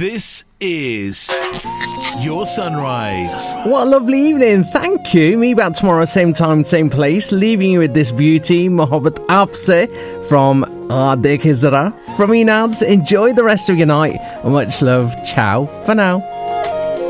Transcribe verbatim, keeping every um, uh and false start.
This is your sunrise. What a lovely evening. Thank you. Me back tomorrow, same time, same place. Leaving you with this beauty, Mohabbat Aapse from Aa Dekhe Zara. From me, Nads, enjoy the rest of your night. And much love. Ciao for now.